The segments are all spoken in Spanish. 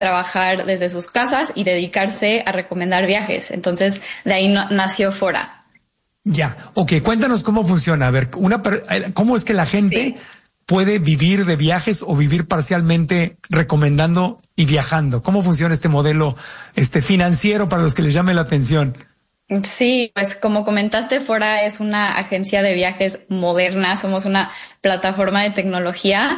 trabajar desde sus casas y dedicarse a recomendar viajes. Entonces, de ahí nació Fora. Ya, ok, cuéntanos cómo funciona. A ver, ¿cómo es que la gente puede vivir de viajes o vivir parcialmente recomendando y viajando? ¿Cómo funciona este modelo financiero para los que les llame la atención? Sí, pues como comentaste, Fora es una agencia de viajes moderna, somos una plataforma de tecnología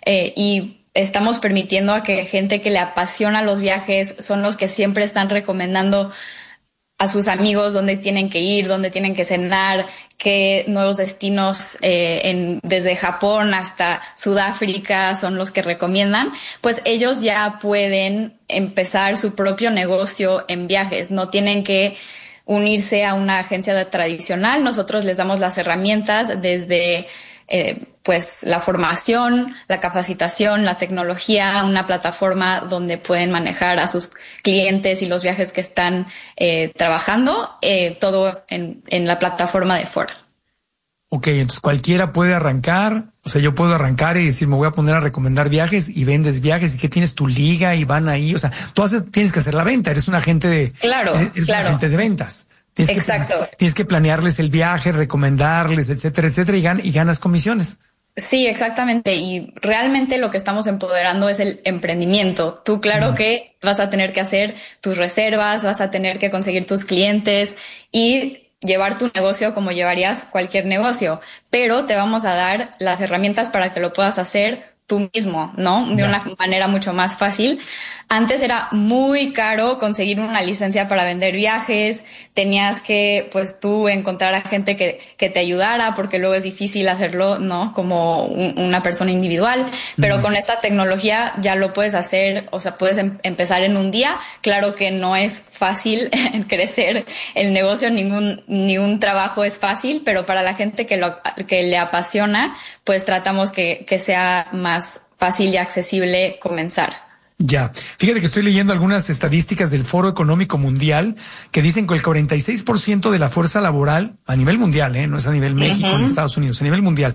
y estamos permitiendo a que gente que le apasiona los viajes son los que siempre están recomendando a sus amigos dónde tienen que ir, dónde tienen que cenar, qué nuevos destinos desde Japón hasta Sudáfrica son los que recomiendan, pues ellos ya pueden empezar su propio negocio en viajes, no tienen que unirse a una agencia tradicional. Nosotros les damos las herramientas desde pues la formación, la capacitación, la tecnología, una plataforma donde pueden manejar a sus clientes y los viajes que están trabajando, todo en la plataforma de Fora. Ok, entonces cualquiera puede arrancar, o sea, yo puedo arrancar y decir, me voy a poner a recomendar viajes y vendes viajes y que tienes tu liga y van ahí, o sea, tienes que hacer la venta, eres un agente de, eres un agente de ventas. Exacto. Tienes que planearles el viaje, recomendarles, etcétera, etcétera, y ganas comisiones. Sí, exactamente. Y realmente lo que estamos empoderando es el emprendimiento. Tú, claro que vas a tener que hacer tus reservas, vas a tener que conseguir tus clientes y llevar tu negocio como llevarías cualquier negocio, pero te vamos a dar las herramientas para que lo puedas hacer tú mismo, ¿no? De una manera mucho más fácil. Antes era muy caro conseguir una licencia para vender viajes, tenías que, pues tú encontrar a gente que te ayudara, porque luego es difícil hacerlo, ¿no? Como una persona individual, pero con esta tecnología ya lo puedes hacer, o sea, puedes empezar en un día. Claro que no es fácil crecer el negocio, ningún trabajo es fácil, pero para la gente que le apasiona, pues tratamos que sea más fácil y accesible comenzar. Ya, fíjate que estoy leyendo algunas estadísticas del Foro Económico Mundial que dicen que el 46% de la fuerza laboral a nivel mundial, no es a nivel México ni Estados Unidos, a nivel mundial,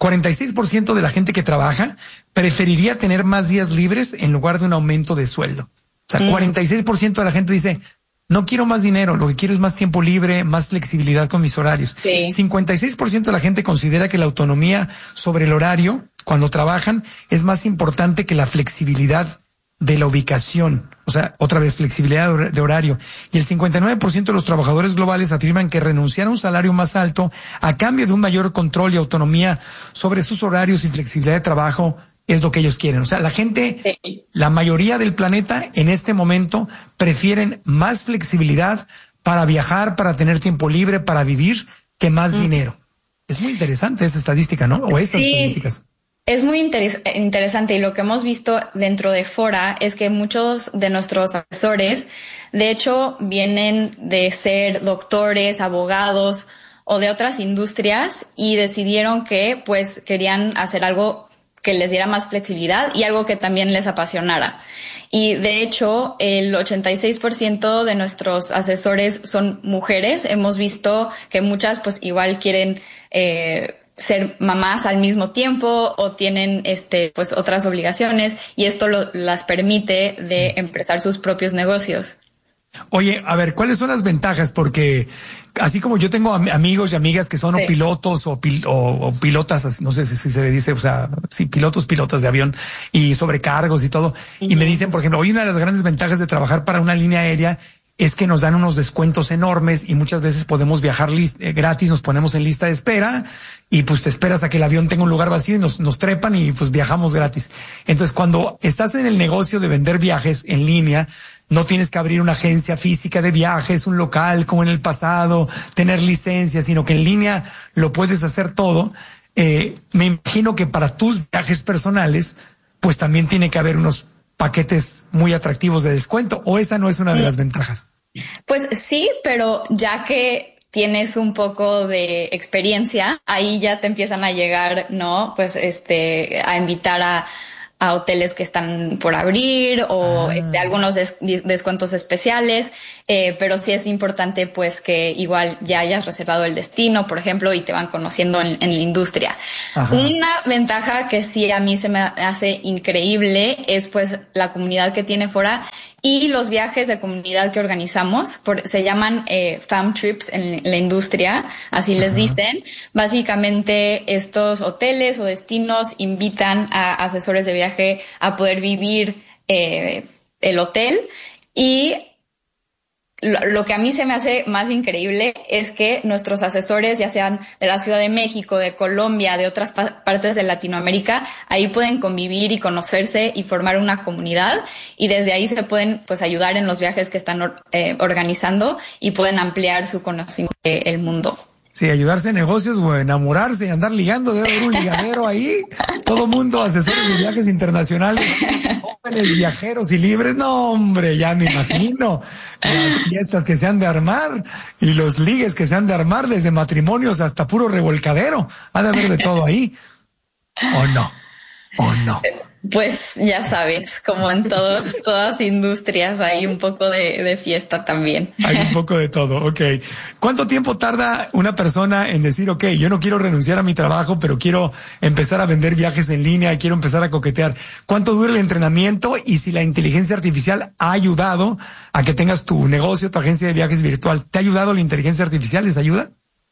46% de la gente que trabaja preferiría tener más días libres en lugar de un aumento de sueldo. O sea, 46% de la gente dice, no quiero más dinero, lo que quiero es más tiempo libre, más flexibilidad con mis horarios. 56% de la gente considera que la autonomía sobre el horario cuando trabajan es más importante que la flexibilidad de la ubicación, o sea, otra vez flexibilidad de horario. Y el 59% de los trabajadores globales afirman que renunciar a un salario más alto a cambio de un mayor control y autonomía sobre sus horarios y flexibilidad de trabajo es lo que ellos quieren. O sea, la gente, la mayoría del planeta en este momento prefieren más flexibilidad para viajar, para tener tiempo libre, para vivir, que más dinero. Es muy interesante esa estadística, ¿no? O estas estadísticas. Es muy interesante y lo que hemos visto dentro de Fora es que muchos de nuestros asesores, de hecho, vienen de ser doctores, abogados o de otras industrias y decidieron que pues querían hacer algo que les diera más flexibilidad y algo que también les apasionara. Y de hecho, el 86% de nuestros asesores son mujeres. Hemos visto que muchas pues igual quieren ser mamás al mismo tiempo o tienen pues otras obligaciones y esto las permite de empezar sus propios negocios. Oye, a ver, ¿cuáles son las ventajas? Porque así como yo tengo amigos y amigas que son o pilotos o pilotas, no sé si se le dice, o sea, sí, pilotas de avión y sobrecargos y todo. Y me dicen, por ejemplo, hoy una de las grandes ventajas de trabajar para una línea aérea es que nos dan unos descuentos enormes y muchas veces podemos viajar gratis, nos ponemos en lista de espera y pues te esperas a que el avión tenga un lugar vacío y nos trepan y pues viajamos gratis. Entonces, cuando estás en el negocio de vender viajes en línea, no tienes que abrir una agencia física de viajes, un local como en el pasado, tener licencia, sino que en línea lo puedes hacer todo. Me imagino que para tus viajes personales, pues también tiene que haber unos paquetes muy atractivos de descuento, o esa no es una de las ventajas. Pues sí, pero ya que tienes un poco de experiencia, ahí ya te empiezan a llegar, ¿no? Pues a invitar a a hoteles que están por abrir o algunos descuentos especiales, pero sí es importante pues que igual ya hayas reservado el destino, por ejemplo, y te van conociendo en la industria. Ajá. Una ventaja que sí a mí se me hace increíble es pues la comunidad que tiene Fora y los viajes de comunidad que organizamos, se llaman fam trips en la industria, así les dicen. Básicamente estos hoteles o destinos invitan a asesores de viaje a poder vivir el hotel, y lo que a mí se me hace más increíble es que nuestros asesores, ya sean de la Ciudad de México, de Colombia, de otras partes de Latinoamérica, ahí pueden convivir y conocerse y formar una comunidad, y desde ahí se pueden pues ayudar en los viajes que están organizando y pueden ampliar su conocimiento del mundo. Sí, ayudarse en negocios o enamorarse y andar ligando, debe haber un ligadero ahí. Todo mundo asesores de viajes internacionales, jóvenes, viajeros y libres. No, hombre, ya me imagino las fiestas que se han de armar y los ligues que se han de armar, desde matrimonios hasta puro revolcadero. Ha de haber de todo ahí. ¿O no? ¿O no? Pues ya sabes, como en todas industrias hay un poco de fiesta también. Hay un poco de todo, ok. ¿Cuánto tiempo tarda una persona en decir, ok, yo no quiero renunciar a mi trabajo, pero quiero empezar a vender viajes en línea y quiero empezar a coquetear? ¿Cuánto dura el entrenamiento? Y si la inteligencia artificial ha ayudado a que tengas tu negocio, tu agencia de viajes virtual, ¿te ha ayudado la inteligencia artificial? ¿Les ayuda?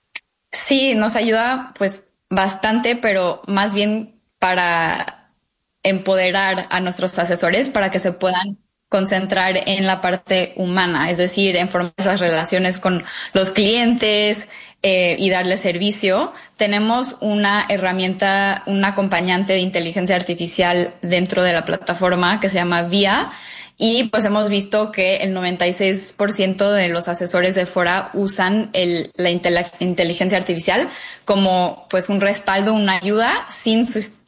Sí, nos ayuda pues bastante, pero más bien para empoderar a nuestros asesores para que se puedan concentrar en la parte humana, es decir, en formar esas relaciones con los clientes y darles servicio. Tenemos una herramienta, un acompañante de inteligencia artificial dentro de la plataforma que se llama VIA, y pues hemos visto que el 96% de los asesores de Fora usan la inteligencia artificial como pues un respaldo, una ayuda, sin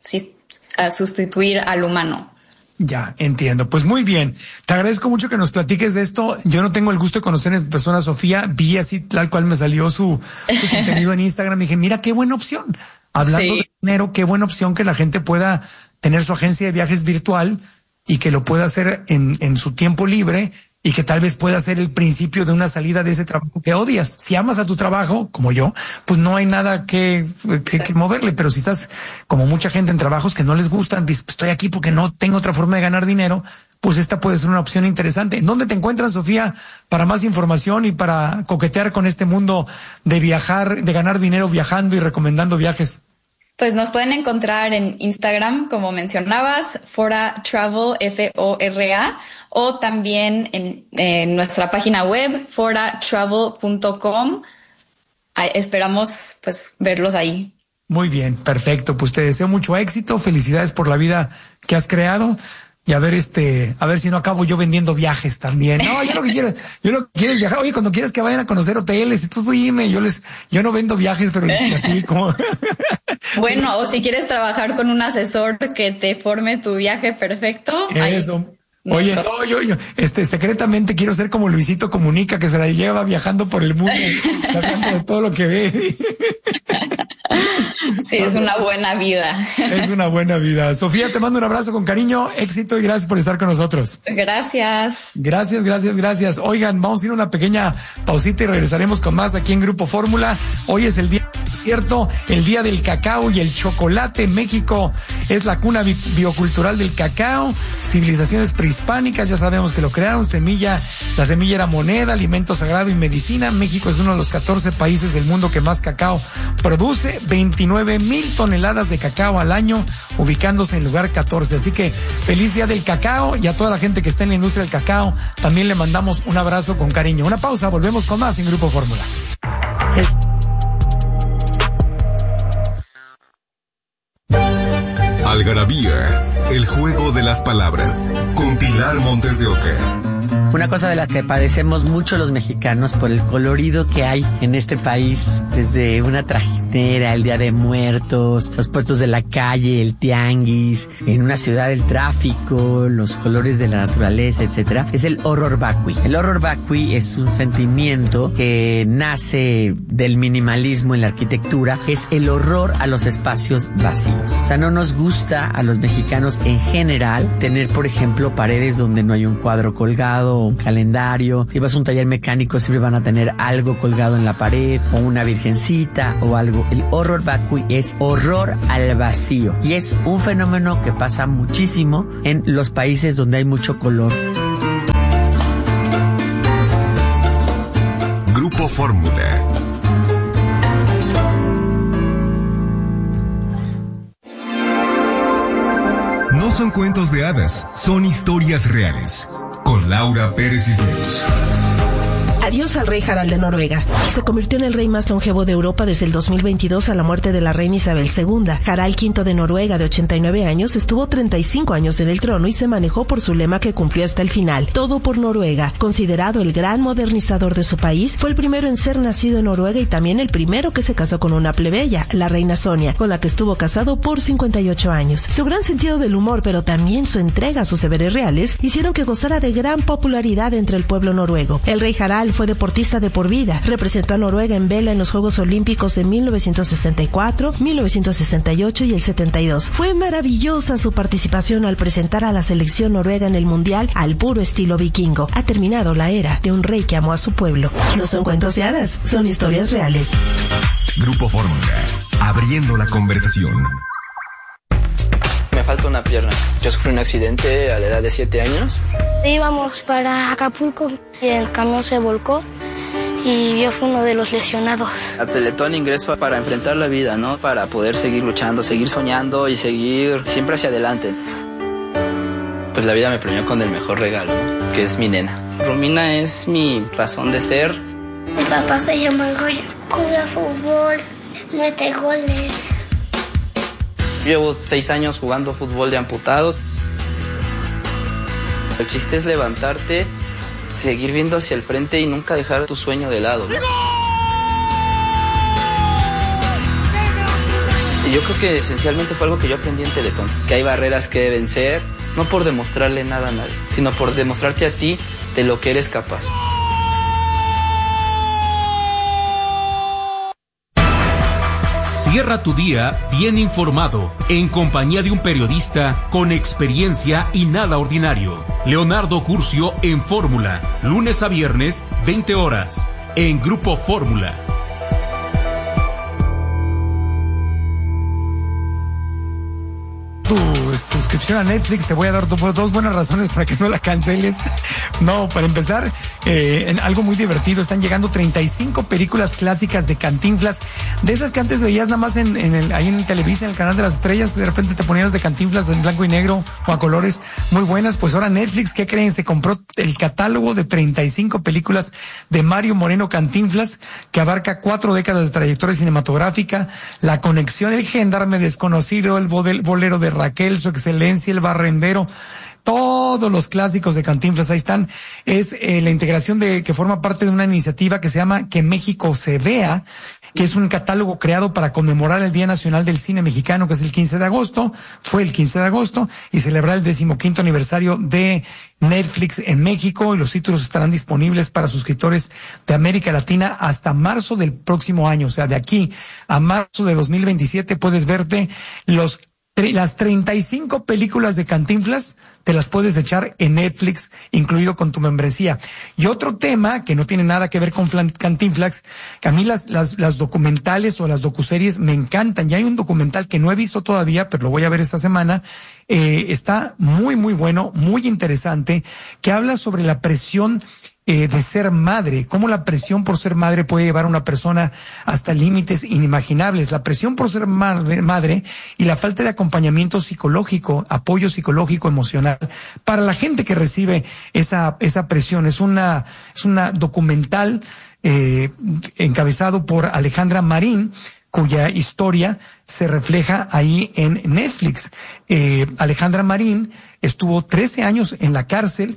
a sustituir al humano. Ya, entiendo. Pues muy bien. Te agradezco mucho que nos platiques de esto. Yo no tengo el gusto de conocer en persona a Sofía. Vi así tal cual me salió su contenido en Instagram. Y dije, mira, qué buena opción. Hablando de dinero, qué buena opción que la gente pueda tener su agencia de viajes virtual y que lo pueda hacer en su tiempo libre, y que tal vez pueda ser el principio de una salida de ese trabajo que odias. Si amas a tu trabajo, como yo, pues no hay nada que moverle. Pero si estás como mucha gente en trabajos que no les gustan, pues estoy aquí porque no tengo otra forma de ganar dinero, pues esta puede ser una opción interesante. ¿En dónde te encuentras, Sofía, para más información y para coquetear con este mundo de viajar, de ganar dinero viajando y recomendando viajes? Pues nos pueden encontrar en Instagram, como mencionabas, Fora Travel, Fora, o también en nuestra página web, foratravel.com. Esperamos pues verlos ahí. Muy bien, perfecto. Pues te deseo mucho éxito, felicidades por la vida que has creado. Y a ver si no acabo yo vendiendo viajes también. No, yo lo que quiero es viajar. Oye, cuando quieres que vayan a conocer hoteles, tú dime, yo no vendo viajes, pero les platico. Bueno, o si quieres trabajar con un asesor que te forme tu viaje perfecto. Eso. Oye, no, yo, secretamente quiero ser como Luisito Comunica, que se la lleva viajando por el mundo, hablando de todo lo que ve. Sí, es una buena vida. Es una buena vida. Sofía, te mando un abrazo con cariño, éxito y gracias por estar con nosotros. Gracias. Gracias. Oigan, vamos a ir a una pequeña pausita y regresaremos con más aquí en Grupo Fórmula. Hoy es el día, cierto, el día del cacao y el chocolate. México es la cuna biocultural del cacao. Civilizaciones prehispánicas, ya sabemos que lo crearon. La semilla era moneda, alimento sagrado y medicina. México es uno de los 14 países del mundo que más cacao produce, 29,000 toneladas de cacao al año, ubicándose en lugar 14. Así que feliz día del cacao, y a toda la gente que está en la industria del cacao también le mandamos un abrazo con cariño. Una pausa, volvemos con más en Grupo Fórmula. Algarabía, el juego de las palabras, con Pilar Montes de Oca. Una cosa de la que padecemos mucho los mexicanos por el colorido que hay en este país, desde una trajinera, el Día de Muertos, los puestos de la calle, el tianguis, en una ciudad el tráfico, los colores de la naturaleza, etcétera, es el horror vacui. El horror vacui es un sentimiento que nace del minimalismo en la arquitectura, que es el horror a los espacios vacíos. O sea, no nos gusta a los mexicanos en general tener, por ejemplo, paredes donde no hay un cuadro colgado o un calendario. Si vas a un taller mecánico siempre van a tener algo colgado en la pared o una virgencita o algo. El horror vacui es horror al vacío y es un fenómeno que pasa muchísimo en los países donde hay mucho color. Grupo Fórmula. No son cuentos de hadas, son historias reales. Con Laura Pérez Cisneros. Adiós al rey Harald de Noruega. Se convirtió en el rey más longevo de Europa desde el 2022 a la muerte de la reina Isabel II. Harald V de Noruega, de 89 años, estuvo 35 años en el trono y se manejó por su lema que cumplió hasta el final: todo por Noruega. Considerado el gran modernizador de su país, fue el primero en ser nacido en Noruega y también el primero que se casó con una plebeya, la reina Sonia, con la que estuvo casado por 58 años. Su gran sentido del humor, pero también su entrega a sus deberes reales, hicieron que gozara de gran popularidad entre el pueblo noruego. El rey Harald fue deportista de por vida. Representó a Noruega en vela en los Juegos Olímpicos de 1964, 1968 y el 72. Fue maravillosa su participación al presentar a la selección noruega en el Mundial al puro estilo vikingo. Ha terminado la era de un rey que amó a su pueblo. No son cuentos de hadas, son historias reales. Grupo Fórmula, abriendo la conversación. Me falta una pierna. Yo sufrí un accidente a la edad de 7 años. Íbamos para Acapulco y el camión se volcó y yo fui uno de los lesionados. A Teletón ingreso para enfrentar la vida, ¿no? Para poder seguir luchando, seguir soñando y seguir siempre hacia adelante. Pues la vida me premió con el mejor regalo, ¿no? Que es mi nena. Romina es mi razón de ser. Mi papá se llama Goyo, juega fútbol, mete goles. Llevo 6 años jugando fútbol de amputados. El chiste es levantarte, seguir viendo hacia el frente y nunca dejar tu sueño de lado, ¿no? Y yo creo que esencialmente fue algo que yo aprendí en Teletón, que hay barreras que vencer, no por demostrarle nada a nadie, sino por demostrarte a ti de lo que eres capaz. Cierra tu día bien informado, en compañía de un periodista con experiencia y nada ordinario. Leonardo Curcio en Fórmula, lunes a viernes, 20 horas, en Grupo Fórmula. Tu suscripción a Netflix, te voy a dar dos buenas razones para que no la canceles. No, para empezar, en algo muy divertido, están llegando 35 películas clásicas de Cantinflas, de esas que antes veías nada más ahí en Televisa, en el canal de las estrellas, de repente te ponías de Cantinflas en blanco y negro o a colores, muy buenas. Pues ahora Netflix, ¿qué creen? Se compró el catálogo de 35 películas de Mario Moreno Cantinflas, que abarca 4 décadas de trayectoria cinematográfica, La Conexión, El Gendarme Desconocido, El Bolero de Raquel, Su Excelencia, El Barrendero, todos los clásicos de Cantinflas, ahí están. Es la integración que forma parte de una iniciativa que se llama Que México se vea, que es un catálogo creado para conmemorar el Día Nacional del Cine Mexicano, que es el 15 de agosto, fue el 15 de agosto, y celebrar el 15º aniversario de Netflix en México, y los títulos estarán disponibles para suscriptores de América Latina hasta marzo del próximo año. O sea, de aquí a marzo de 2027 puedes verte las 35 películas de Cantinflas, te las puedes echar en Netflix, incluido con tu membresía. Y otro tema que no tiene nada que ver con Cantinflas, que a mí las documentales o las docuseries me encantan. Ya hay un documental que no he visto todavía, pero lo voy a ver esta semana. Está muy, muy bueno, muy interesante, que habla sobre la presión de ser madre, cómo la presión por ser madre puede llevar a una persona hasta límites inimaginables. La presión por ser madre y la falta de acompañamiento psicológico, apoyo psicológico, emocional, para la gente que recibe esa presión. Es una documental encabezado por Alejandra Marín, cuya historia se refleja ahí en Netflix. Alejandra Marín estuvo 13 años en la cárcel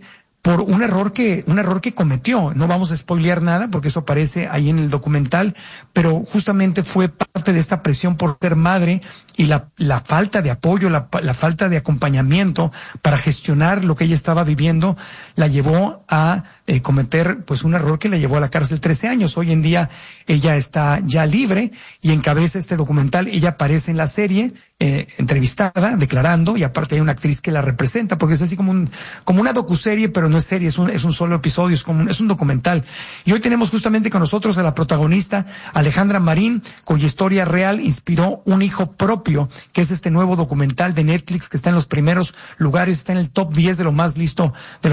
por un error que cometió. No vamos a spoilear nada porque eso aparece ahí en el documental, pero justamente fue parte de esta presión por ser madre y la falta de apoyo, la falta de acompañamiento para gestionar lo que ella estaba viviendo, la llevó a cometer pues un error que la llevó a la cárcel 13 años. Hoy en día ella está ya libre y encabeza este documental. Ella aparece en la serie, entrevistada, declarando, y aparte hay una actriz que la representa, porque es así como una docuserie, pero no es serie, es un solo episodio, es un documental. Y hoy tenemos justamente con nosotros a la protagonista, Alejandra Marín, cuya historia real inspiró Un hijo propio, que es este nuevo documental de Netflix que está en los primeros lugares, está en el top 10 de lo más visto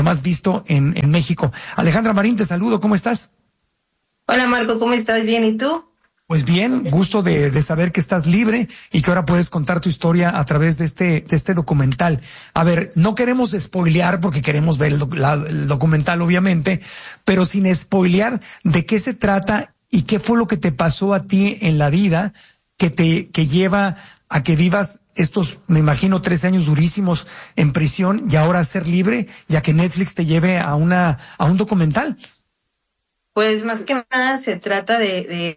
en México. Alejandra Marín, te saludo, ¿cómo estás? Hola Marco, ¿cómo estás? Bien, ¿y tú? Pues bien, gusto de saber que estás libre y que ahora puedes contar tu historia a través de este documental. A ver, no queremos spoilear porque queremos ver el documental, obviamente, pero sin spoilear, ¿de qué se trata y qué fue lo que te pasó a ti en la vida que lleva a que vivas estos, me imagino, 13 años durísimos en prisión y ahora ser libre, ya que Netflix te lleve a un documental? Pues más que nada se trata de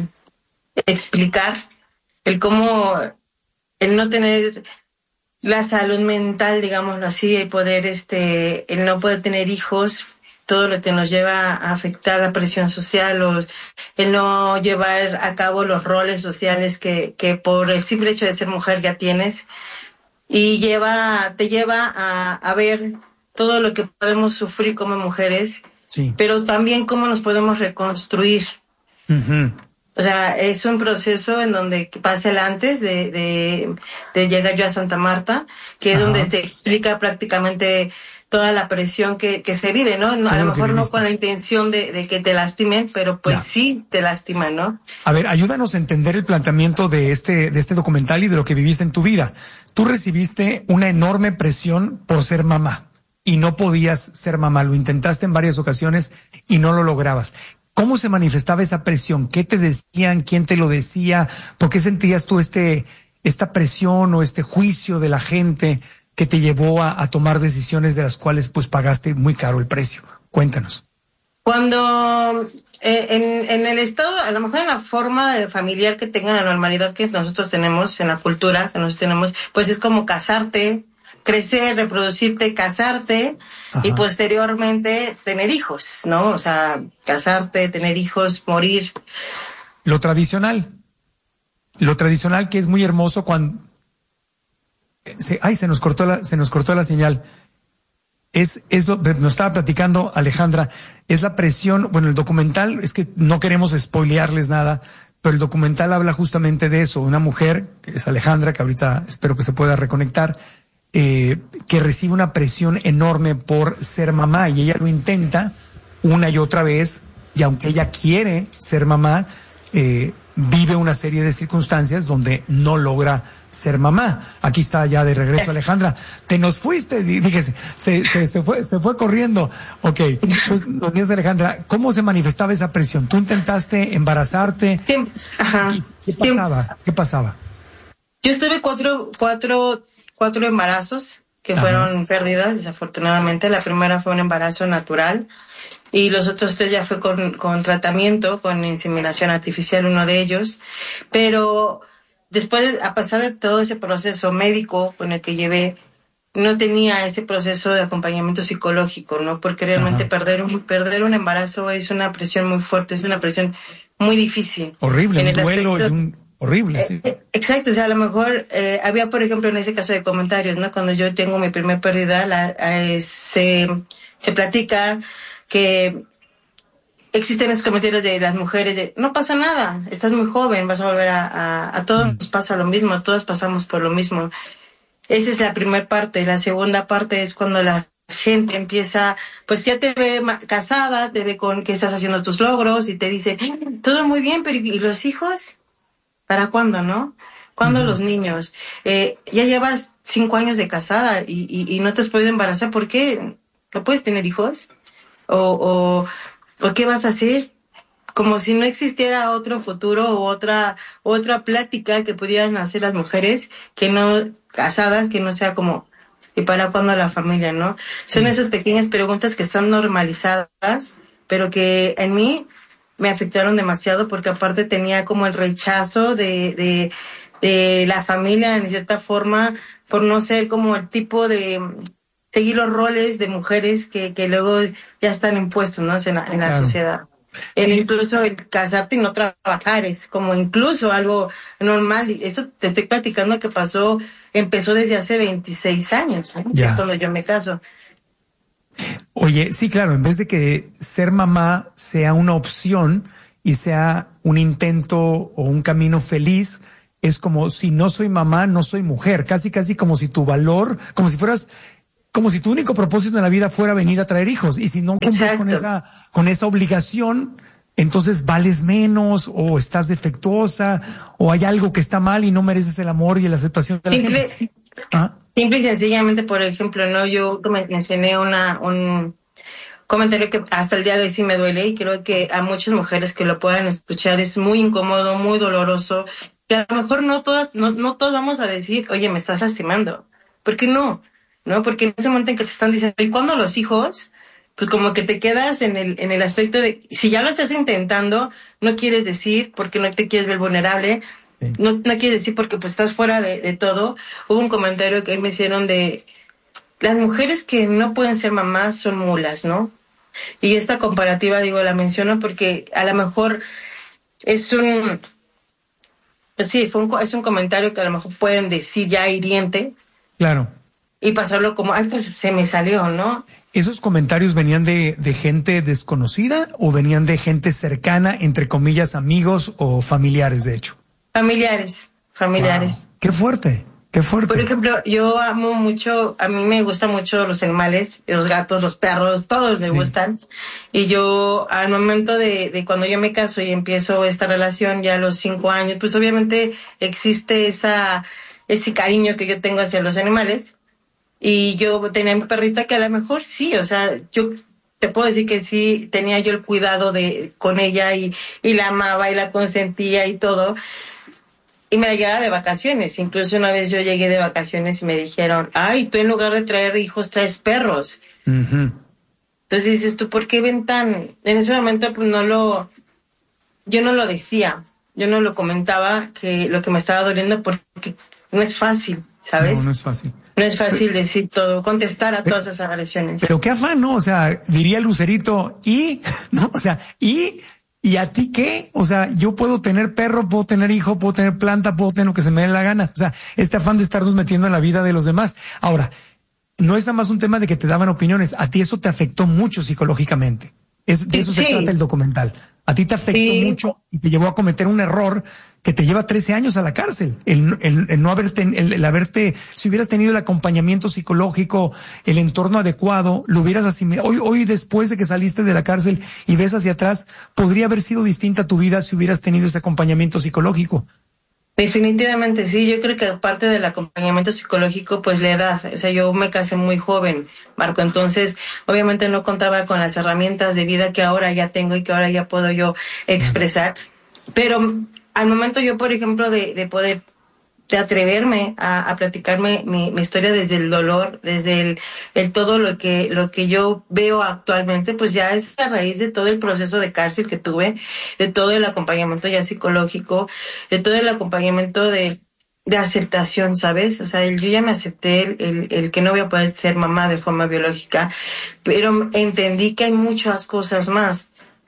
explicar el cómo el no tener la salud mental, digámoslo así, el poder el no poder tener hijos, todo lo que nos lleva a afectar la presión social, o el no llevar a cabo los roles sociales que por el simple hecho de ser mujer ya tienes, y te lleva a ver todo lo que podemos sufrir como mujeres. Sí. Pero también cómo nos podemos reconstruir. Uh-huh. O sea, es un proceso en donde pasa el antes de llegar yo a Santa Marta, que es donde te explica prácticamente toda la presión que se vive, ¿no? A lo mejor no con la intención de que te lastimen, pero pues sí te lastiman, ¿no? A ver, ayúdanos a entender el planteamiento de este documental y de lo que viviste en tu vida. Tú recibiste una enorme presión por ser mamá. Y no podías ser mamá, lo intentaste en varias ocasiones y no lo lograbas. ¿Cómo se manifestaba esa presión? ¿Qué te decían? ¿Quién te lo decía? ¿Por qué sentías tú esta presión o este juicio de la gente que te llevó a tomar decisiones de las cuales pues pagaste muy caro el precio? Cuéntanos. Cuando en el estado, a lo mejor en la forma de familiar que tengan, la normalidad que nosotros tenemos, en la cultura que nosotros tenemos, pues es como casarte, crecer, reproducirte, casarte. Ajá. Y posteriormente tener hijos, ¿no? O sea, casarte, tener hijos, morir. Lo tradicional que es muy hermoso cuando se nos cortó la señal. Es eso, nos estaba platicando Alejandra, es la presión, bueno, el documental, es que no queremos spoilearles nada, pero el documental habla justamente de eso, una mujer, que es Alejandra, que ahorita espero que se pueda reconectar, que recibe una presión enorme por ser mamá y ella lo intenta una y otra vez, y aunque ella quiere ser mamá, vive una serie de circunstancias donde no logra ser mamá. Aquí está ya de regreso Alejandra. Te nos fuiste, dije, se fue corriendo. Ok, pues nos dices, Alejandra, ¿cómo se manifestaba esa presión? ¿Tú intentaste embarazarte? Sí. Ajá. ¿Qué pasaba? Yo estuve cuatro embarazos que fueron pérdidas, desafortunadamente. La primera fue un embarazo natural y los otros 3 ya fue con tratamiento, con inseminación artificial, uno de ellos. Pero después, a pesar de todo ese proceso médico con el que llevé, no tenía ese proceso de acompañamiento psicológico, ¿no? Porque realmente perder un embarazo es una presión muy fuerte, es una presión muy difícil. Horrible, un duelo y horrible, sí. Exacto, o sea, a lo mejor había, por ejemplo, en ese caso de comentarios, ¿no? Cuando yo tengo mi primer pérdida, se platica que existen esos comentarios de las mujeres de, no pasa nada, estás muy joven, vas a volver a todos nos pasa lo mismo, todos pasamos por lo mismo. Esa es la primera parte. La segunda parte es cuando la gente empieza, pues ya te ve casada, te ve con que estás haciendo tus logros y te dice, todo muy bien, pero ¿y los hijos? ¿Para cuándo, no? ¿Cuándo los niños? Ya llevas 5 años de casada y no te has podido embarazar. ¿Por qué? ¿No puedes tener hijos? ¿O qué vas a hacer? Como si no existiera otro futuro o otra plática que pudieran hacer las mujeres que no casadas, que no sea como ¿Y para cuándo la familia, no? Son esas pequeñas preguntas que están normalizadas, pero que en mí me afectaron demasiado porque aparte tenía como el rechazo de la familia en cierta forma por no ser como el tipo de seguir los roles de mujeres que luego ya están impuestos, ¿no? En la sociedad. Sí. Incluso el casarte y no trabajar es como incluso algo normal. Y eso te estoy platicando que empezó desde hace 26 años, ¿eh? Que es cuando yo me caso. Oye, sí, claro, en vez de que ser mamá sea una opción y sea un intento o un camino feliz, es como si no soy mamá, no soy mujer, casi como si tu valor, como si tu único propósito en la vida fuera venir a traer hijos. Y si no cumples con esa obligación, entonces vales menos o estás defectuosa o hay algo que está mal y no mereces el amor y la aceptación de la gente. Simple y sencillamente, por ejemplo, no, yo mencioné un comentario que hasta el día de hoy sí me duele y creo que a muchas mujeres que lo puedan escuchar es muy incómodo, muy doloroso, que a lo mejor no todos vamos a decir, oye, me estás lastimando. ¿Por qué no? ¿No? Porque en ese momento en que te están diciendo, ¿y cuándo los hijos? Pues como que te quedas en el aspecto de, si ya lo estás intentando, no quieres decir porque no te quieres ver vulnerable, sí. No quieres decir porque pues estás fuera de todo. Hubo un comentario que me hicieron de, las mujeres que no pueden ser mamás son mulas, ¿no? Y esta comparativa, digo, la menciono porque a lo mejor es un comentario que a lo mejor pueden decir ya hiriente. Claro. Y pasarlo como, ay, pues se me salió, ¿no? ¿Esos comentarios venían de gente desconocida o venían de gente cercana, entre comillas, amigos o familiares, de hecho? Familiares. Wow. Qué fuerte. Por ejemplo, yo amo mucho, a mí me gustan mucho los animales, los gatos, los perros, todos me gustan. Y yo, al momento de cuando yo me caso y empiezo esta relación ya a los 5 años, pues obviamente existe ese cariño que yo tengo hacia los animales. Y yo tenía mi perrita que a lo mejor sí, o sea, yo te puedo decir que sí, tenía yo el cuidado con ella y la amaba y la consentía y todo. Y me la llevaba de vacaciones. Incluso una vez yo llegué de vacaciones y me dijeron, ay, tú en lugar de traer hijos traes perros. Uh-huh. Entonces dices tú, ¿por qué ven tan...? En ese momento pues yo no lo decía, yo no lo comentaba, que lo que me estaba doliendo porque no es fácil, ¿sabes? No es fácil. No es fácil decir todo, contestar a todas esas agresiones. Pero qué afán, ¿no? O sea, diría Lucerito, ¿no? O sea, ¿y a ti qué? O sea, yo puedo tener perro, puedo tener hijo, puedo tener planta, puedo tener lo que se me dé la gana. O sea, este afán de estarnos metiendo en la vida de los demás. Ahora, no es nada más un tema de que te daban opiniones. A ti eso te afectó mucho psicológicamente. De eso se trata el documental. A ti te afectó mucho y te llevó a cometer un error que te lleva 13 años a la cárcel. El no haberte, si hubieras tenido el acompañamiento psicológico, el entorno adecuado, lo hubieras asimilado. Hoy después de que saliste de la cárcel y ves hacia atrás, podría haber sido distinta tu vida si hubieras tenido ese acompañamiento psicológico. Definitivamente sí, yo creo que aparte del acompañamiento psicológico, pues la edad, o sea, yo me casé muy joven, Marco, entonces obviamente no contaba con las herramientas de vida que ahora ya tengo y que ahora ya puedo yo expresar, pero al momento yo, por ejemplo, de poder, de atreverme a platicarme mi historia desde el dolor, desde el todo lo que yo veo actualmente, pues ya es a raíz de todo el proceso de cárcel que tuve, de todo el acompañamiento ya psicológico, de todo el acompañamiento de aceptación, ¿sabes? O sea, yo ya me acepté el que no voy a poder ser mamá de forma biológica, pero entendí que hay muchas cosas más,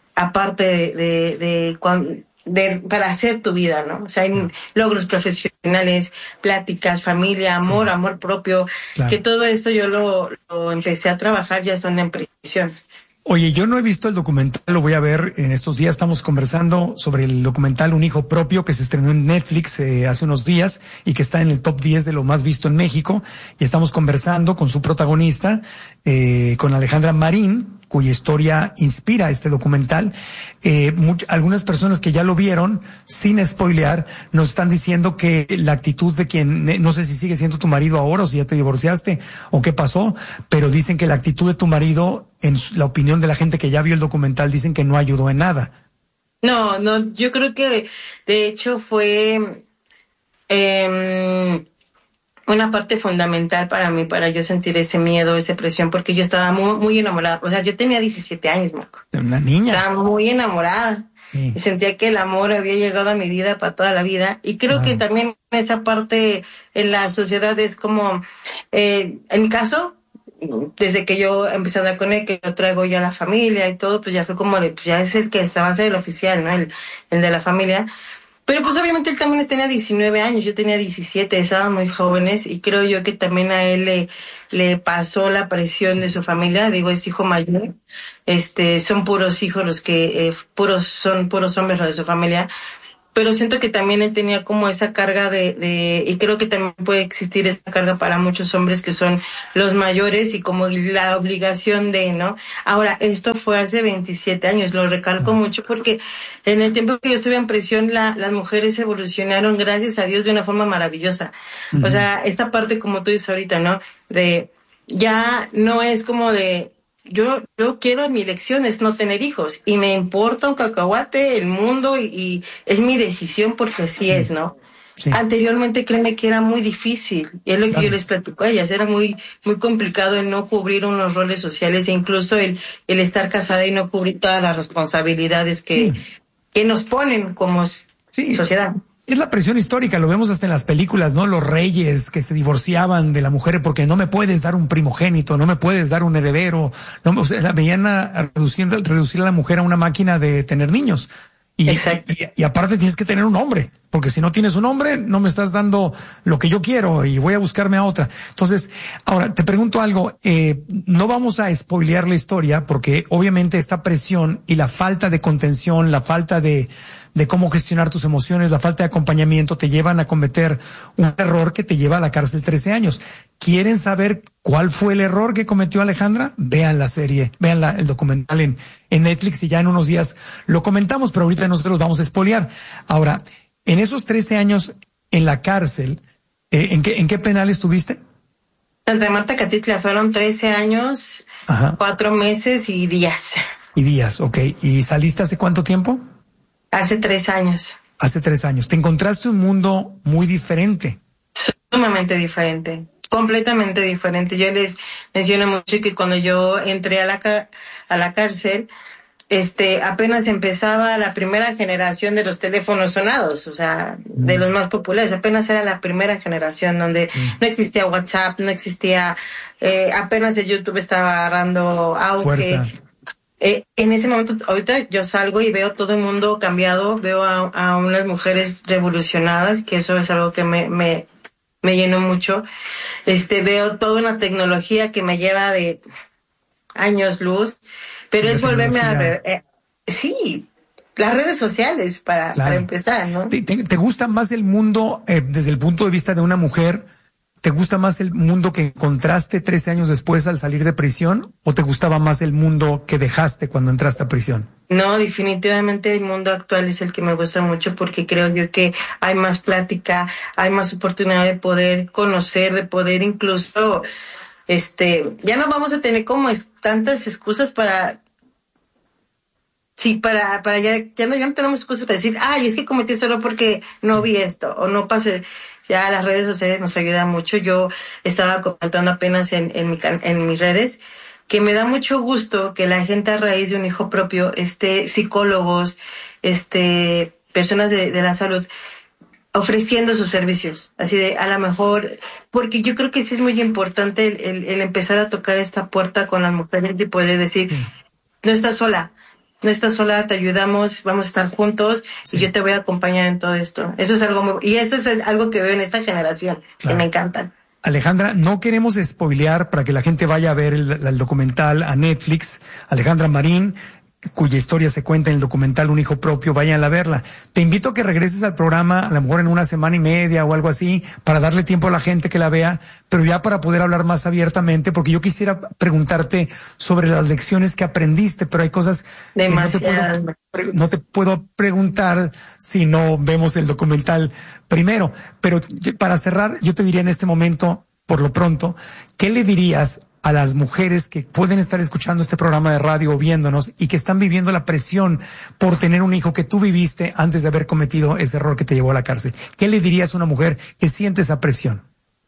aparte para hacer tu vida, ¿no? O sea, hay logros profesionales, pláticas, familia, amor propio, que todo esto yo lo empecé a trabajar ya estando en prisión. Oye, yo no he visto el documental, lo voy a ver en estos días. Estamos conversando sobre el documental Un Hijo Propio, que se estrenó en Netflix hace unos días y que está en el top 10 de lo más visto en México. Y estamos conversando con su protagonista, con Alejandra Marín, cuya historia inspira este documental. Algunas personas que ya lo vieron, sin spoilear, nos están diciendo que la actitud de quien, no sé si sigue siendo tu marido ahora o si ya te divorciaste o qué pasó, pero dicen que la actitud de tu marido, en la opinión de la gente que ya vio el documental, dicen que no ayudó en nada. No, yo creo que de hecho fue una una parte fundamental para mí, para yo sentir ese miedo, esa presión, porque yo estaba muy, muy enamorada. O sea, yo tenía 17 años, Marco. Una niña. Estaba muy enamorada. Sí. Y sentía que el amor había llegado a mi vida para toda la vida. Y creo que también esa parte en la sociedad es como, en mi caso, desde que yo empecé a andar con él, que yo traigo ya la familia y todo, pues ya fue como de, pues ya es el que se va a hacer el oficial, ¿no? El de la familia. Pero pues obviamente él también tenía 19 años, yo tenía 17, estaban muy jóvenes y creo yo que también a él le pasó la presión de su familia, digo, es hijo mayor, son puros hijos los que, son puros hombres los de su familia, pero siento que también él tenía como esa carga y creo que también puede existir esta carga para muchos hombres que son los mayores y como la obligación de, ¿no? Ahora, esto fue hace 27 años, lo recalco mucho porque en el tiempo que yo estuve en prisión, las mujeres evolucionaron, gracias a Dios, de una forma maravillosa. O sea, esta parte, como tú dices ahorita, ¿no? De, ya no es como de, yo quiero, mi elección es no tener hijos y me importa un cacahuate el mundo y es mi decisión porque así es, ¿no? Sí. Anteriormente créeme que era muy difícil y es lo que yo les platico a ellas, era muy muy complicado el no cubrir unos roles sociales e incluso el estar casada y no cubrir todas las responsabilidades que nos ponen como sociedad. Es la presión histórica, lo vemos hasta en las películas, ¿no? Los reyes que se divorciaban de la mujer porque no me puedes dar un primogénito, no me puedes dar un heredero, no, o sea, la veían a reducir a la mujer a una máquina de tener niños. Y aparte tienes que tener un hombre, porque si no tienes un hombre, no me estás dando lo que yo quiero y voy a buscarme a otra. Entonces, ahora te pregunto algo, no vamos a spoilear la historia porque obviamente esta presión y la falta de contención, la falta de cómo gestionar tus emociones, la falta de acompañamiento te llevan a cometer un error que te lleva a la cárcel 13 años. ¿Quieren saber cuál fue el error que cometió Alejandra? Vean la serie, vean el documental en Netflix y ya en unos días lo comentamos, pero ahorita no se los vamos a spoilear. Ahora, en esos 13 años en la cárcel, ¿en qué penal estuviste? Santa Marta, Catitla, fueron 13 años, 4 meses y días. Y días, ok. ¿Y saliste hace cuánto tiempo? Hace 3 años. Hace 3 años. ¿Te encontraste un mundo muy diferente? Sumamente diferente, completamente diferente. Yo les menciono mucho que cuando yo entré a la cárcel, apenas empezaba la primera generación de los teléfonos sonados, o sea, de los más populares. Apenas era la primera generación donde no existía WhatsApp, no existía, apenas el YouTube estaba agarrando auge. En ese momento, ahorita yo salgo y veo todo el mundo cambiado, veo a unas mujeres revolucionadas, que eso es algo que me llenó mucho. Veo toda una tecnología que me lleva de años luz, pero es volverme a ver. Sí, las redes sociales para empezar, ¿no? ¿Te gusta más el mundo desde el punto de vista de una mujer? ¿Te gusta más el mundo que encontraste 13 años después al salir de prisión o te gustaba más el mundo que dejaste cuando entraste a prisión? No, definitivamente el mundo actual es el que me gusta mucho porque creo yo que hay más plática, hay más oportunidad de poder conocer, de poder incluso, ya no vamos a tener como tantas excusas para ya no tenemos excusas para decir, ay, es que cometí este error porque no vi esto o no pasé. Ya las redes sociales nos ayudan mucho. Yo estaba comentando apenas en mis redes que me da mucho gusto que la gente a raíz de un hijo propio, psicólogos, personas de la salud, ofreciendo sus servicios. Así de, a lo mejor, porque yo creo que sí es muy importante el empezar a tocar esta puerta con las mujeres y poder decir, no estás sola. No estás sola, te ayudamos, vamos a estar juntos y yo te voy a acompañar en todo esto. Eso es algo y eso es algo que veo en esta generación, que me encantan. Alejandra, no queremos spoilear para que la gente vaya a ver el documental a Netflix. Alejandra Marín, cuya historia se cuenta en el documental Un hijo propio, vayan a verla. Te invito a que regreses al programa, a lo mejor en una semana y media o algo así, para darle tiempo a la gente que la vea, pero ya para poder hablar más abiertamente, porque yo quisiera preguntarte sobre las lecciones que aprendiste, pero hay cosas que no te puedo preguntar si no vemos el documental primero. Pero para cerrar, yo te diría en este momento, por lo pronto, ¿qué le dirías a las mujeres que pueden estar escuchando este programa de radio o viéndonos y que están viviendo la presión por tener un hijo que tú viviste antes de haber cometido ese error que te llevó a la cárcel? ¿Qué le dirías a una mujer que siente esa presión?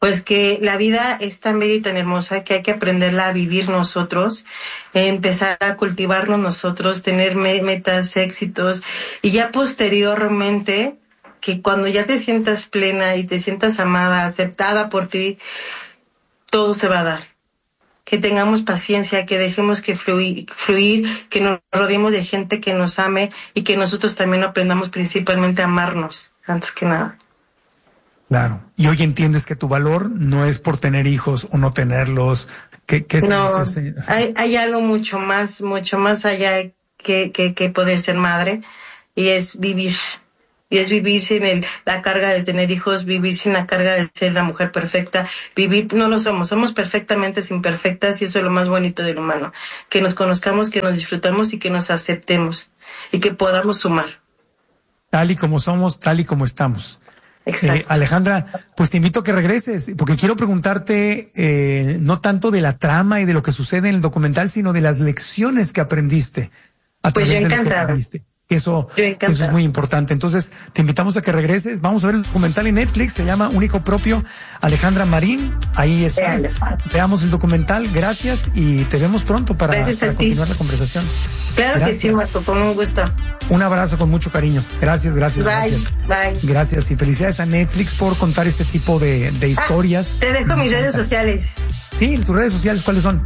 pues que la vida es tan bella y tan hermosa que hay que aprenderla a vivir nosotros, empezar a cultivarnos nosotros, tener metas, éxitos, y ya posteriormente, que cuando ya te sientas plena y te sientas amada, aceptada por ti, todo se va a dar. Que tengamos paciencia, que dejemos que fluir, que nos rodeemos de gente que nos ame y que nosotros también aprendamos principalmente a amarnos, antes que nada. Claro. Y hoy entiendes que tu valor no es por tener hijos o no tenerlos. ¿Qué es no, esto? hay algo mucho más allá que poder ser madre, y es vivir. Y es vivir sin la carga de tener hijos, vivir sin la carga de ser la mujer perfecta, vivir, no lo somos perfectamente imperfectas, y eso es lo más bonito del humano, que nos conozcamos, que nos disfrutamos y que nos aceptemos y que podamos sumar. Tal y como somos, tal y como estamos. Exacto. Alejandra, pues te invito a que regreses, porque quiero preguntarte no tanto de la trama y de lo que sucede en el documental, sino de las lecciones que aprendiste a pues través yo de lo que encantada. aprendiste. Eso es muy importante. Entonces, te invitamos a que regreses. Vamos a ver el documental en Netflix, se llama Único Propio, Alejandra Marín. Ahí está. Veamos el documental. Gracias y te vemos pronto para continuar la conversación. Claro. Gracias. Que sí, Marco, con un gusto. Un abrazo con mucho cariño. Gracias. Bye. Gracias y felicidades a Netflix por contar este tipo de historias. Te dejo mis redes sociales. Sí, tus redes sociales, ¿cuáles son?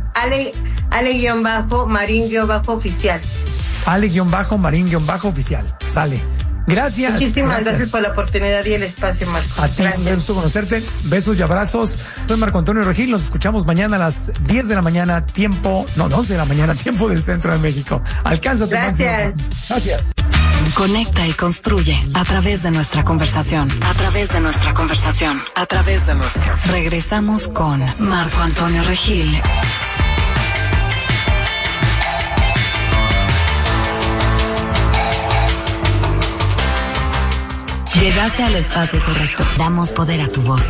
Ale-Marín-oficial. Ale-Marín-oficial. Sale. Gracias. Muchísimas gracias por la oportunidad y el espacio, Marco. A ti, un gusto conocerte. Besos y abrazos. Soy Marco Antonio Regil. Nos escuchamos mañana a las 10 de la mañana, 11 de la mañana, tiempo del Centro de México. Alcanza tu máximo. Gracias. Conecta y construye a través de nuestra conversación. Regresamos con Marco Antonio Regil. Llegaste al espacio correcto. Damos poder a tu voz.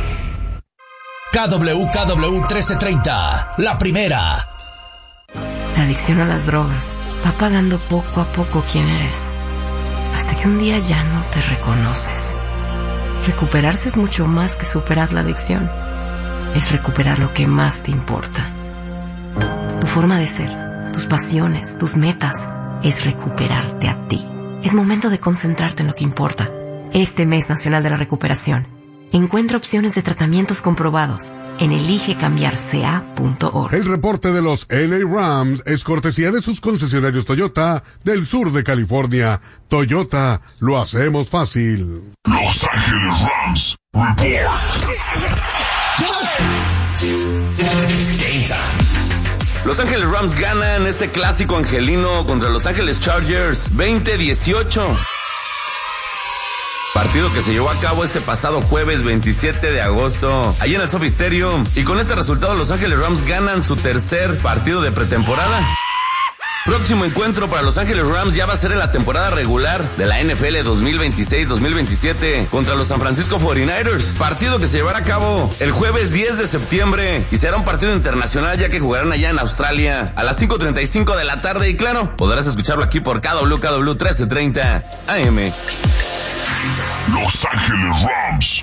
KWKW 1330, la primera. La adicción a las drogas va apagando poco a poco quién eres, hasta que un día ya no te reconoces. Recuperarse es mucho más que superar la adicción. Es recuperar lo que más te importa. Tu forma de ser, tus pasiones, tus metas, es recuperarte a ti. Es momento de concentrarte en lo que importa. Este mes nacional de la recuperación, encuentra opciones de tratamientos comprobados en eligecambiarca.org. El reporte de los LA Rams es cortesía de sus concesionarios Toyota del sur de California. Toyota, lo hacemos fácil. Los Ángeles Rams Report. Los Ángeles Rams ganan este clásico angelino contra Los Ángeles Chargers 20-18. Partido que se llevó a cabo este pasado jueves 27 de agosto, allí en el SoFi Stadium. Y con este resultado, Los Ángeles Rams ganan su tercer partido de pretemporada. Próximo encuentro para Los Ángeles Rams ya va a ser en la temporada regular de la NFL 2026-2027 contra los San Francisco 49ers. Partido que se llevará a cabo el jueves 10 de septiembre y será un partido internacional ya que jugarán allá en Australia a las 5:35 de la tarde. Y claro, podrás escucharlo aquí por KWKW 1330 AM. Los Ángeles Rams.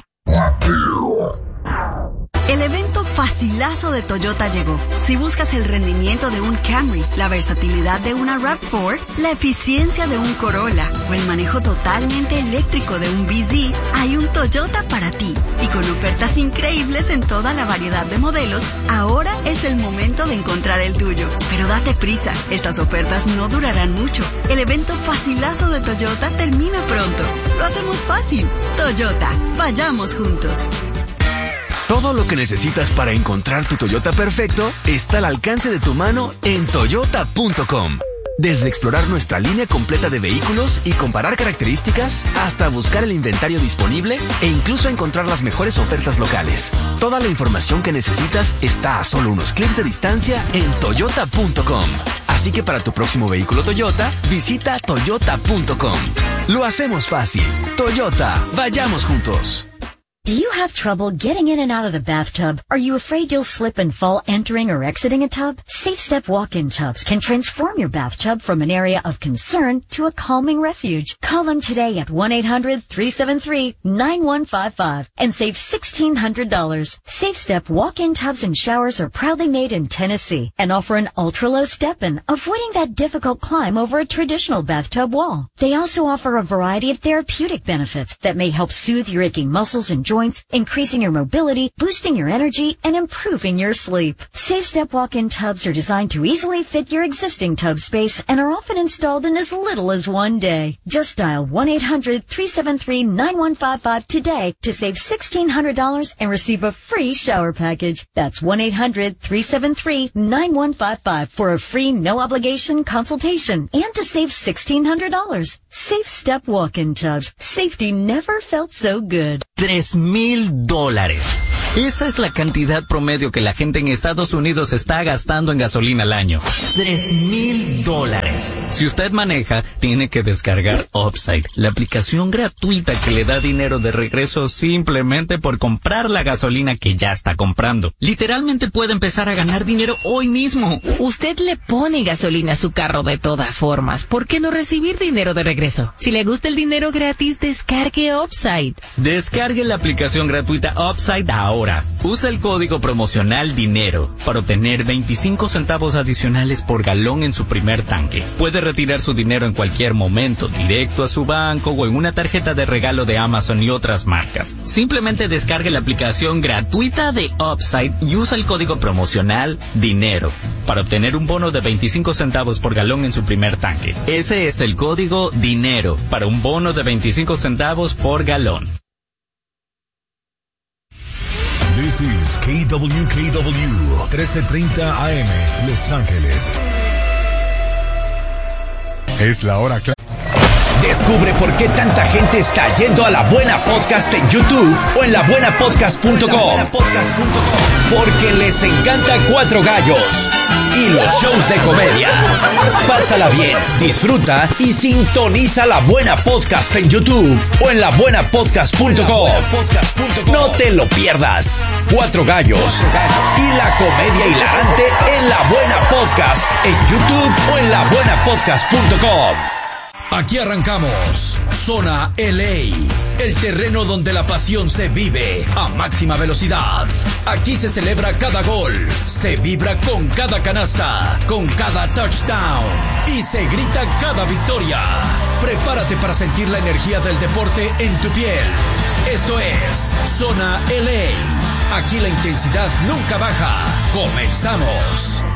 El evento facilazo de Toyota llegó. Si buscas el rendimiento de un Camry, la versatilidad de una RAV4, la eficiencia de un Corolla o el manejo totalmente eléctrico de un BZ, hay un Toyota para ti. Y con ofertas increíbles en toda la variedad de modelos, ahora es el momento de encontrar el tuyo. Pero date prisa, estas ofertas no durarán mucho. El evento facilazo de Toyota termina pronto. Lo hacemos fácil. Toyota, vayamos juntos. Todo lo que necesitas para encontrar tu Toyota perfecto está al alcance de tu mano en toyota.com. Desde explorar nuestra línea completa de vehículos y comparar características, hasta buscar el inventario disponible e incluso encontrar las mejores ofertas locales. Toda la información que necesitas está a solo unos clics de distancia en toyota.com. Así que para tu próximo vehículo Toyota, visita toyota.com. Lo hacemos fácil. Toyota, vayamos juntos. Do you have trouble getting in and out of the bathtub? Are you afraid you'll slip and fall entering or exiting a tub? SafeStep walk-in tubs can transform your bathtub from an area of concern to a calming refuge. Call them today at 1-800-373-9155 and save $1,600. SafeStep walk-in tubs and showers are proudly made in Tennessee and offer an ultra-low step-in, avoiding that difficult climb over a traditional bathtub wall. They also offer a variety of therapeutic benefits that may help soothe your aching muscles and joints, increasing your mobility, boosting your energy, and improving your sleep. SafeStep walk-in tubs are designed to easily fit your existing tub space and are often installed in as little as 1 day. Just dial 1-800-373-9155 today to save $1,600 and receive a free shower package. That's 1-800-373-9155 for a free no-obligation consultation and to save $1,600. SafeStep walk-in tubs. Safety never felt so good. $3,000. Esa es la cantidad promedio que la gente en Estados Unidos está gastando en gasolina al año. $3,000. Si usted maneja, tiene que descargar Upside, la aplicación gratuita que le da dinero de regreso simplemente por comprar la gasolina que ya está comprando. Literalmente puede empezar a ganar dinero hoy mismo. Usted le pone gasolina a su carro de todas formas. ¿Por qué no recibir dinero de regreso? Si le gusta el dinero gratis, descargue Upside. Descargue la aplicación gratuita Upside ahora. Usa el código promocional DINERO para obtener 25 centavos adicionales por galón en su primer tanque. Puede retirar su dinero en cualquier momento, directo a su banco o en una tarjeta de regalo de Amazon y otras marcas. Simplemente descargue la aplicación gratuita de Upside y usa el código promocional DINERO para obtener un bono de 25 centavos por galón en su primer tanque. Ese es el código DINERO para un bono de 25 centavos por galón. This is KWKW 1330 AM, Los Ángeles. Es la hora clara. Descubre por qué tanta gente está yendo a La Buena Podcast en YouTube o en labuenapodcast.com. Porque les encanta Cuatro Gallos y los shows de comedia. Pásala bien, disfruta y sintoniza La Buena Podcast en YouTube o en labuenapodcast.com. No te lo pierdas. Cuatro Gallos y la comedia hilarante en La Buena Podcast en YouTube o en labuenapodcast.com. Aquí arrancamos Zona LA, el terreno donde la pasión se vive a máxima velocidad. Aquí se celebra cada gol, se vibra con cada canasta, con cada touchdown y se grita cada victoria. Prepárate para sentir la energía del deporte en tu piel. Esto es Zona LA. Aquí la intensidad nunca baja. Comenzamos.